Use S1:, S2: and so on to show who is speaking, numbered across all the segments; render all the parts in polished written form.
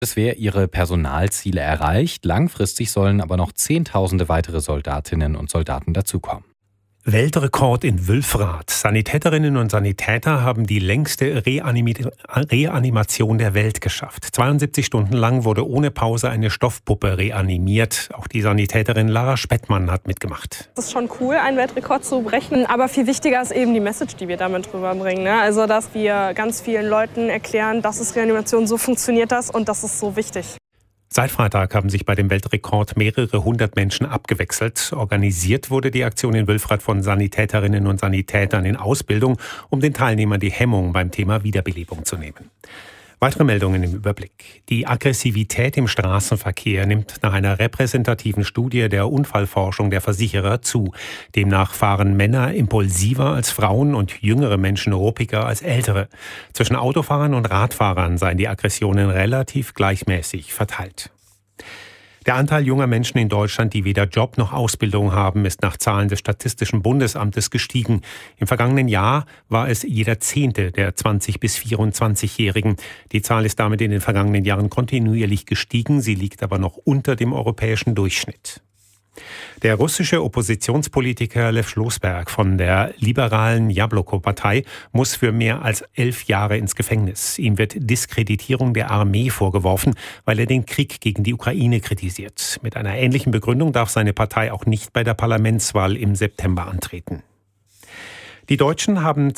S1: Bundeswehr ihre Personalziele erreicht. Langfristig sollen aber noch Zehntausende weitere Soldatinnen und Soldaten dazukommen.
S2: Weltrekord in Wülfrath. Sanitäterinnen und Sanitäter haben die längste Reanimation der Welt geschafft. 72 Stunden lang wurde ohne Pause eine Stoffpuppe reanimiert. Auch die Sanitäterin Lara Spettmann hat mitgemacht.
S3: Es ist schon cool, einen Weltrekord zu brechen. Aber viel wichtiger ist eben die Message, die wir damit rüberbringen. Also, dass wir ganz vielen Leuten erklären, das ist Reanimation, so funktioniert das und das ist so wichtig.
S2: Seit Freitag haben sich bei dem Weltrekord mehrere hundert Menschen abgewechselt. Organisiert wurde die Aktion in Wülfrath von Sanitäterinnen und Sanitätern in Ausbildung, um den Teilnehmern die Hemmung beim Thema Wiederbelebung zu nehmen. Weitere Meldungen im Überblick. Die Aggressivität im Straßenverkehr nimmt nach einer repräsentativen Studie der Unfallforschung der Versicherer zu. Demnach fahren Männer impulsiver als Frauen und jüngere Menschen ruppiger als ältere. Zwischen Autofahrern und Radfahrern seien die Aggressionen relativ gleichmäßig verteilt. Der Anteil junger Menschen in Deutschland, die weder Job noch Ausbildung haben, ist nach Zahlen des Statistischen Bundesamtes gestiegen. Im vergangenen Jahr war es jeder Zehnte der 20- bis 24-Jährigen. Die Zahl ist damit in den vergangenen Jahren kontinuierlich gestiegen. Sie liegt aber noch unter dem europäischen Durchschnitt. Der russische Oppositionspolitiker Lew Schlossberg von der liberalen Jabloko-Partei muss für mehr als 11 Jahre ins Gefängnis. Ihm wird Diskreditierung der Armee vorgeworfen, weil er den Krieg gegen die Ukraine kritisiert. Mit einer ähnlichen Begründung darf seine Partei auch nicht bei der Parlamentswahl im September antreten. Die Deutschen haben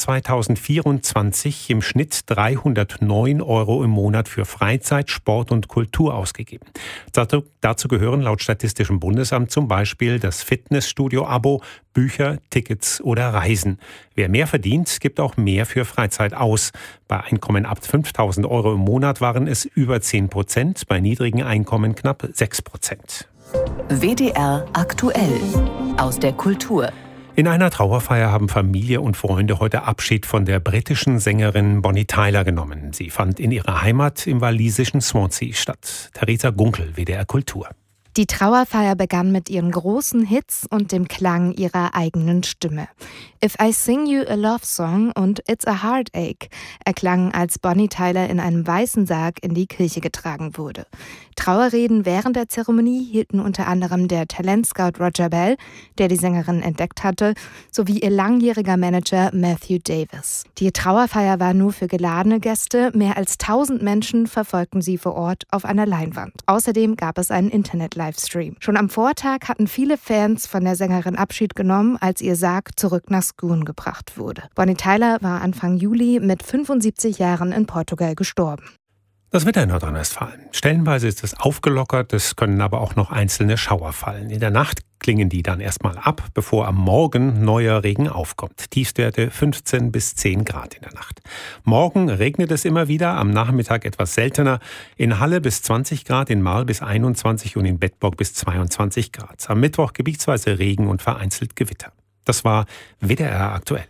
S2: 2024 im Schnitt 309 € im Monat für Freizeit, Sport und Kultur ausgegeben. Dazu gehören laut Statistischem Bundesamt zum Beispiel das Fitnessstudio-Abo, Bücher, Tickets oder Reisen. Wer mehr verdient, gibt auch mehr für Freizeit aus. Bei Einkommen ab 5.000 € im Monat waren es über 10%, bei niedrigen Einkommen knapp 6%.
S4: WDR aktuell aus der Kultur.
S2: In einer Trauerfeier haben Familie und Freunde heute Abschied von der britischen Sängerin Bonnie Tyler genommen. Sie fand in ihrer Heimat im walisischen Swansea statt. Theresa Gunkel, WDR Kultur.
S5: Die Trauerfeier begann mit ihren großen Hits und dem Klang ihrer eigenen Stimme. If I Sing You a Love Song und It's a Heartache erklangen, als Bonnie Tyler in einem weißen Sarg in die Kirche getragen wurde. Trauerreden während der Zeremonie hielten unter anderem der Talentscout Roger Bell, der die Sängerin entdeckt hatte, sowie ihr langjähriger Manager Matthew Davis. Die Trauerfeier war nur für geladene Gäste. Mehr als 1000 Menschen verfolgten sie vor Ort auf einer Leinwand. Außerdem gab es einen Internet-Livestream. Schon am Vortag hatten viele Fans von der Sängerin Abschied genommen, als ihr Sarg zurück nach Scone gebracht wurde. Bonnie Tyler war Anfang Juli mit 75 Jahren in Portugal gestorben.
S2: Das Wetter in Nordrhein-Westfalen. Stellenweise ist es aufgelockert, es können aber auch noch einzelne Schauer fallen. In der Nacht klingen die dann erstmal ab, bevor am Morgen neuer Regen aufkommt. Tiefstwerte 15 bis 10 Grad in der Nacht. Morgen regnet es immer wieder, am Nachmittag etwas seltener. In Halle bis 20 Grad, in Marl bis 21 und in Bedburg bis 22 Grad. Am Mittwoch gebietsweise Regen und vereinzelt Gewitter. Das war WDR aktuell.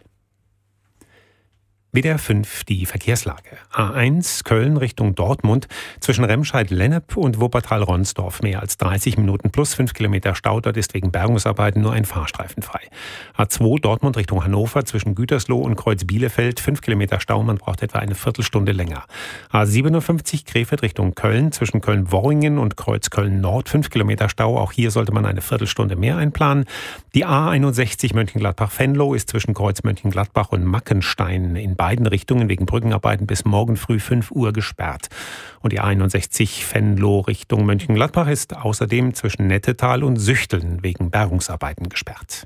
S2: WDR 5, die Verkehrslage. A1 Köln Richtung Dortmund zwischen Remscheid-Lennep und Wuppertal-Ronsdorf mehr als 30 Minuten plus 5 Kilometer Stau. Dort ist wegen Bergungsarbeiten nur ein Fahrstreifen frei. A2 Dortmund Richtung Hannover zwischen Gütersloh und Kreuz-Bielefeld 5 Kilometer Stau. Man braucht etwa eine Viertelstunde länger. A57 Krefeld Richtung Köln zwischen Köln-Worringen und Kreuz-Köln-Nord 5 Kilometer Stau. Auch hier sollte man eine Viertelstunde mehr einplanen. Die A61 Mönchengladbach-Venlo ist zwischen Kreuz-Mönchengladbach und Mackenstein in beiden Richtungen wegen Brückenarbeiten bis morgen früh 5 Uhr gesperrt. Und die A61 Venlo Richtung Mönchengladbach ist außerdem zwischen Nettetal und Süchteln wegen Bergungsarbeiten gesperrt.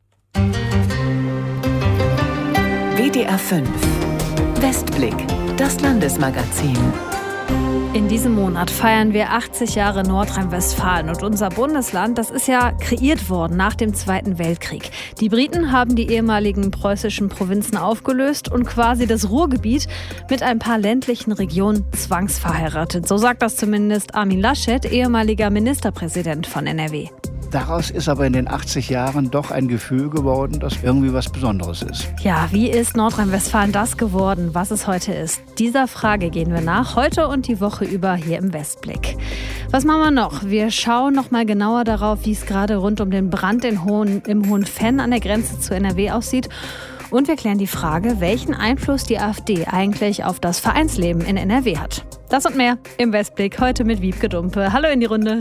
S4: WDR 5 Westblick, das Landesmagazin.
S6: In diesem Monat feiern wir 80 Jahre Nordrhein-Westfalen und unser Bundesland, das ist ja kreiert worden nach dem Zweiten Weltkrieg. Die Briten haben die ehemaligen preußischen Provinzen aufgelöst und quasi das Ruhrgebiet mit ein paar ländlichen Regionen zwangsverheiratet. So sagt das zumindest Armin Laschet, ehemaliger Ministerpräsident von NRW.
S7: Daraus ist aber in den 80 Jahren doch ein Gefühl geworden, dass irgendwie was Besonderes ist.
S6: Ja, wie ist Nordrhein-Westfalen das geworden, was es heute ist? Dieser Frage gehen wir nach, heute und die Woche über hier im Westblick. Was machen wir noch? Wir schauen noch mal genauer darauf, wie es gerade rund um den Brand im Hohenfenn an der Grenze zu NRW aussieht. Und wir klären die Frage, welchen Einfluss die AfD eigentlich auf das Vereinsleben in NRW hat. Das und mehr im Westblick heute mit Wiebke Dumpe. Hallo in die Runde.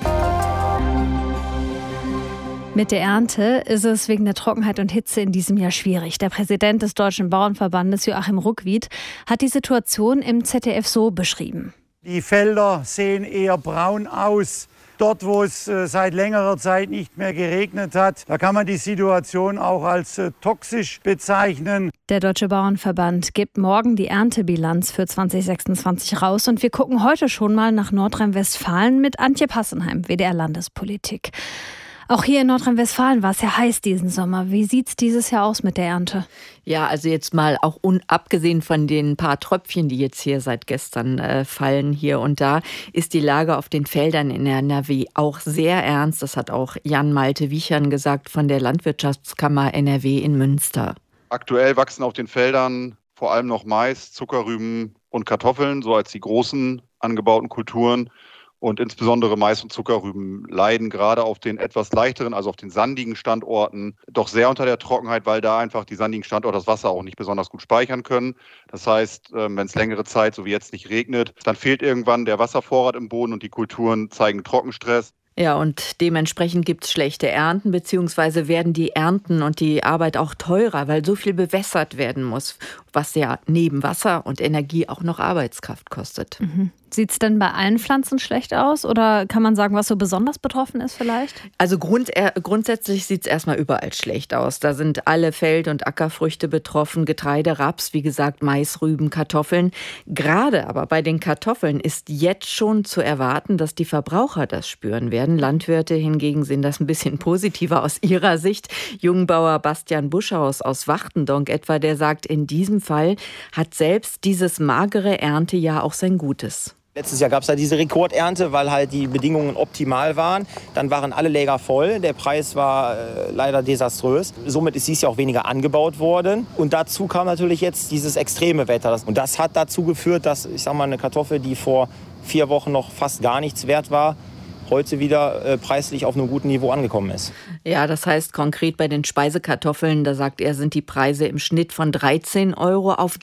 S6: Mit der Ernte ist es wegen der Trockenheit und Hitze in diesem Jahr schwierig. Der Präsident des Deutschen Bauernverbandes, Joachim Ruckwied, hat die Situation im ZDF so beschrieben.
S8: Die Felder sehen eher braun aus. Dort, wo es seit längerer Zeit nicht mehr geregnet hat, da kann man die Situation auch als toxisch bezeichnen.
S6: Der Deutsche Bauernverband gibt morgen die Erntebilanz für 2026 raus. Und wir gucken heute schon mal nach Nordrhein-Westfalen mit Antje Passenheim, WDR Landespolitik. Auch hier in Nordrhein-Westfalen war es ja heiß diesen Sommer. Wie sieht es dieses Jahr aus mit der Ernte?
S9: Ja, also jetzt mal auch abgesehen von den paar Tröpfchen, die jetzt hier seit gestern fallen hier und da, ist die Lage auf den Feldern in NRW auch sehr ernst. Das hat auch Jan Malte Wiechern gesagt von der Landwirtschaftskammer NRW in Münster.
S10: Aktuell wachsen auf den Feldern vor allem noch Mais, Zuckerrüben und Kartoffeln, so als die großen angebauten Kulturen. Und insbesondere Mais und Zuckerrüben leiden gerade auf den etwas leichteren, also auf den sandigen Standorten, doch sehr unter der Trockenheit, weil da einfach die sandigen Standorte das Wasser auch nicht besonders gut speichern können. Das heißt, wenn es längere Zeit, so wie jetzt, nicht regnet, dann fehlt irgendwann der Wasservorrat im Boden und die Kulturen zeigen Trockenstress.
S9: Ja, und dementsprechend gibt es schlechte Ernten, beziehungsweise werden die Ernten und die Arbeit auch teurer, weil so viel bewässert werden muss, was ja neben Wasser und Energie auch noch Arbeitskraft kostet.
S6: Mhm. Sieht es denn bei allen Pflanzen schlecht aus oder kann man sagen, was so besonders betroffen ist vielleicht?
S9: Also grundsätzlich sieht es erstmal überall schlecht aus. Da sind alle Feld- und Ackerfrüchte betroffen, Getreide, Raps, wie gesagt, Mais, Rüben, Kartoffeln. Gerade aber bei den Kartoffeln ist jetzt schon zu erwarten, dass die Verbraucher das spüren werden. Landwirte hingegen sehen das ein bisschen positiver aus ihrer Sicht. Jungbauer Bastian Buschhaus aus Wachtendonk etwa, der sagt, in diesem Fall hat selbst dieses magere Erntejahr auch sein Gutes.
S11: Letztes Jahr gab es ja diese Rekordernte, weil halt die Bedingungen optimal waren. Dann waren alle Läger voll. Der Preis war leider desaströs. Somit ist dieses Jahr auch weniger angebaut worden. Und dazu kam natürlich jetzt dieses extreme Wetter. Und das hat dazu geführt, dass, ich sag mal, eine Kartoffel, die vor 4 Wochen noch fast gar nichts wert war, heute wieder preislich auf einem guten Niveau angekommen ist.
S9: Ja, das heißt konkret bei den Speisekartoffeln, da sagt er, sind die Preise im Schnitt von 13 € auf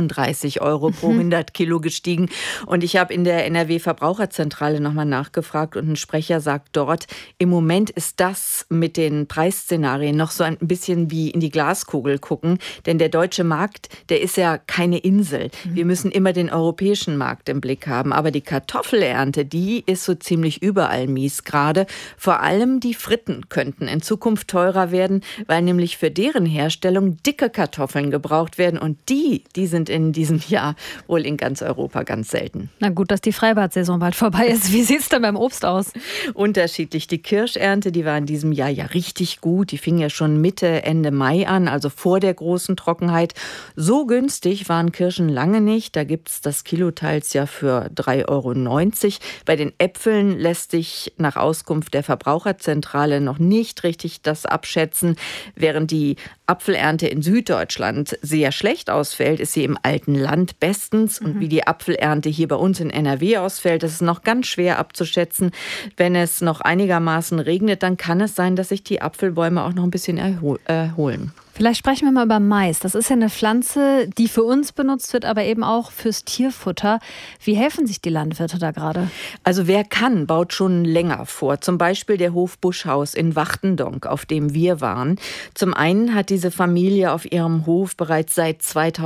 S9: 33 € pro 100 Kilo gestiegen. Und ich habe in der NRW-Verbraucherzentrale nochmal nachgefragt und ein Sprecher sagt dort, im Moment ist das mit den Preisszenarien noch so ein bisschen wie in die Glaskugel gucken. Denn der deutsche Markt, der ist ja keine Insel. Wir müssen immer den europäischen Markt im Blick haben. Aber die Kartoffelernte, die ist so ziemlich überall mies gerade. Vor allem die Fritten könnten in Zukunft teurer werden, weil nämlich für deren Herstellung dicke Kartoffeln gebraucht werden. Und die sind in diesem Jahr wohl in ganz Europa ganz selten.
S6: Na gut, dass die Freibad-Saison bald vorbei ist. Wie sieht es denn beim Obst aus?
S9: Unterschiedlich. Die Kirschernte, die war in diesem Jahr ja richtig gut. Die fing ja schon Mitte, Ende Mai an, also vor der großen Trockenheit. So günstig waren Kirschen lange nicht. Da gibt es das Kilo teils ja für 3,90 €. Bei den Äpfeln lässt sich nach Auskunft der Verbraucherzentrale noch nicht richtig das abschätzen. Während die Apfelernte in Süddeutschland sehr schlecht ausfällt, ist sie im alten Land bestens. Und wie die Apfelernte hier bei uns in NRW ausfällt, das ist noch ganz schwer abzuschätzen. Wenn es noch einigermaßen regnet, dann kann es sein, dass sich die Apfelbäume auch noch ein bisschen erholen.
S6: Vielleicht sprechen wir mal über Mais. Das ist ja eine Pflanze, die für uns benutzt wird, aber eben auch fürs Tierfutter. Wie helfen sich die Landwirte da gerade?
S9: Also wer kann, baut schon länger vor. Zum Beispiel der Hof Buschhaus in Wachtendonk, auf dem wir waren. Zum einen hat diese Familie auf ihrem Hof bereits seit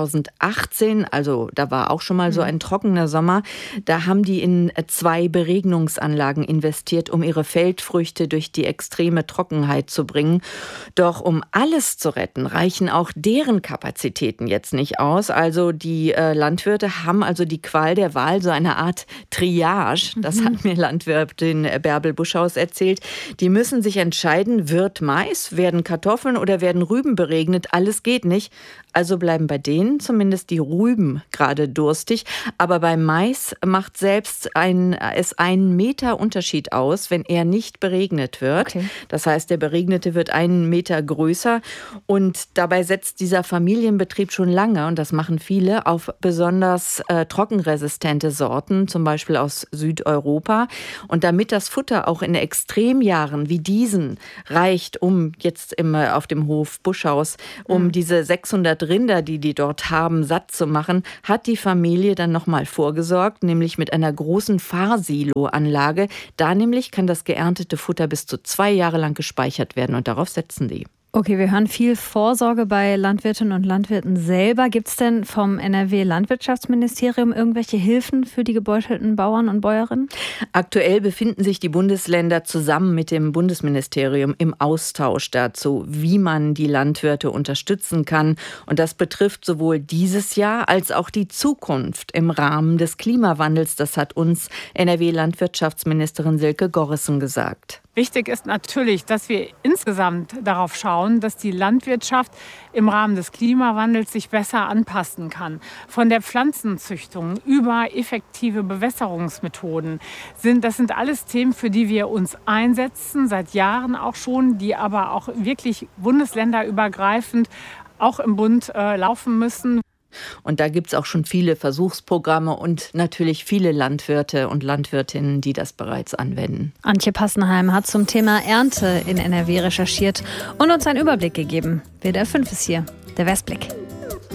S9: 2018, also da war auch schon mal so ein trockener Sommer, da haben die in 2 Beregnungsanlagen investiert, um ihre Feldfrüchte durch die extreme Trockenheit zu bringen. Doch um alles zu retten, reichen auch deren Kapazitäten jetzt nicht aus. Also die Landwirte haben also die Qual der Wahl, so eine Art Triage. Das hat mir Landwirtin Bärbel Buschhaus erzählt. Die müssen sich entscheiden, wird Mais, werden Kartoffeln oder werden Rüben beregnet. Alles geht nicht. Also bleiben bei denen zumindest die Rüben gerade durstig. Aber beim Mais macht selbst es einen Meter Unterschied aus, wenn er nicht beregnet wird. Okay. Das heißt, der Beregnete wird 1 Meter größer. Und Und dabei setzt dieser Familienbetrieb schon lange, und das machen viele, auf besonders trockenresistente Sorten, zum Beispiel aus Südeuropa. Und damit das Futter auch in Extremjahren wie diesen reicht, um jetzt auf dem Hof Buschhaus, um diese 600 Rinder, die dort haben, satt zu machen, hat die Familie dann nochmal vorgesorgt, nämlich mit einer großen Fahrsiloanlage. Da nämlich kann das geerntete Futter bis zu 2 Jahre lang gespeichert werden, und darauf setzen die.
S6: Okay, wir hören viel Vorsorge bei Landwirtinnen und Landwirten selber. Gibt es denn vom NRW-Landwirtschaftsministerium irgendwelche Hilfen für die gebeutelten Bauern und Bäuerinnen?
S9: Aktuell befinden sich die Bundesländer zusammen mit dem Bundesministerium im Austausch dazu, wie man die Landwirte unterstützen kann. Und das betrifft sowohl dieses Jahr als auch die Zukunft im Rahmen des Klimawandels. Das hat uns NRW-Landwirtschaftsministerin Silke Gorrissen gesagt.
S12: Wichtig ist natürlich, dass wir insgesamt darauf schauen, dass die Landwirtschaft im Rahmen des Klimawandels sich besser anpassen kann. Von der Pflanzenzüchtung über effektive Bewässerungsmethoden. Das sind alles Themen, für die wir uns einsetzen, seit Jahren auch schon, die aber auch wirklich bundesländerübergreifend auch im Bund laufen müssen.
S9: Und da gibt es auch schon viele Versuchsprogramme und natürlich viele Landwirte und Landwirtinnen, die das bereits anwenden.
S6: Antje Passenheim hat zum Thema Ernte in NRW recherchiert und uns einen Überblick gegeben. WDR 5 ist hier, der Westblick.